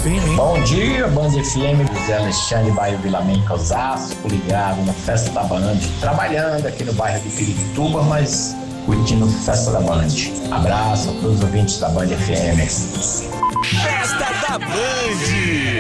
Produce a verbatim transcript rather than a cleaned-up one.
F M, hein? Bom dia, Band F M, José Alexandre, bairro Vila Menca, Osasco, ligado na Festa da Band. Trabalhando aqui no bairro de Pirituba, mas curtindo a Festa da Band. Abraço a todos os ouvintes da Band F M. Festa da Band.